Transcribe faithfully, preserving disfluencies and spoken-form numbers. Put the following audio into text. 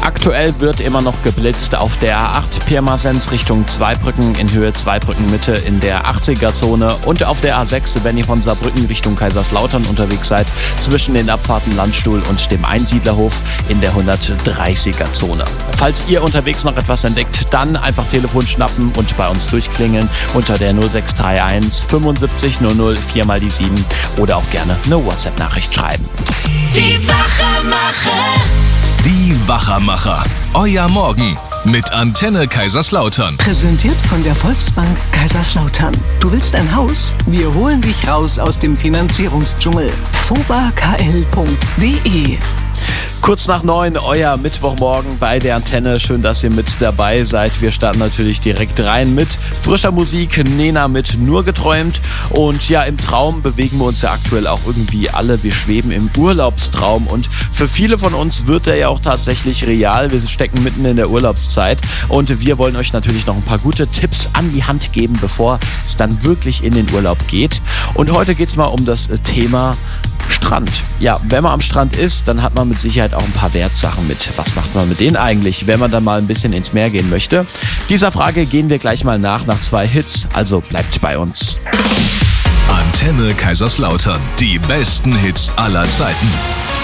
Aktuell wird immer noch geblitzt auf der A acht Pirmasens Richtung Zweibrücken in Höhe Zweibrücken Mitte in der achtziger-Zone und auf der A sechs, wenn ihr von Saarbrücken Richtung Kaiserslautern unterwegs seid, zwischen den Abfahrten Landstuhl und dem Einsiedlerhof in der hundertdreißiger-Zone. Falls ihr unterwegs noch etwas entdeckt, dann einfach Telefon schnappen und bei uns durchklingeln unter der null sechs drei eins fünfundsiebzig null null vier mal die sieben oder auch gerne eine WhatsApp-Nachricht schreiben. Die Wachermacher. Die Wachermacher. Euer Morgen mit Antenne Kaiserslautern. Präsentiert von der Volksbank Kaiserslautern. Du willst ein Haus? Wir holen dich raus aus dem Finanzierungsdschungel. foba k l punkt d e Kurz nach neun, euer Mittwochmorgen bei der Antenne. Schön, dass ihr mit dabei seid. Wir starten natürlich direkt rein mit frischer Musik. Nena mit Nur geträumt. Und ja, im Traum bewegen wir uns ja aktuell auch irgendwie alle. Wir schweben im Urlaubstraum. Und für viele von uns wird der ja auch tatsächlich real. Wir stecken mitten in der Urlaubszeit. Und wir wollen euch natürlich noch ein paar gute Tipps an die Hand geben, bevor es dann wirklich in den Urlaub geht. Und heute geht es mal um das Thema Strand. Ja, wenn man am Strand ist, dann hat man mit Sicherheit auch ein paar Wertsachen mit. Was macht man mit denen eigentlich, wenn man dann mal ein bisschen ins Meer gehen möchte? Dieser Frage gehen wir gleich mal nach, nach zwei Hits. Also bleibt bei uns. Antenne Kaiserslautern. Die besten Hits aller Zeiten.